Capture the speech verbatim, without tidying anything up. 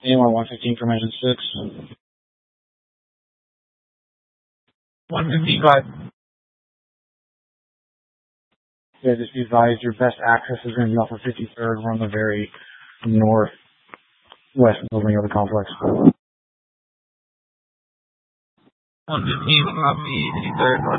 Anyone one fifteen from engine six. one fifty-five. Yeah, just be advised your best access is going to be off of fifty-third. We're on the very northwest building of the complex. one fifteen, copy, fifty-third.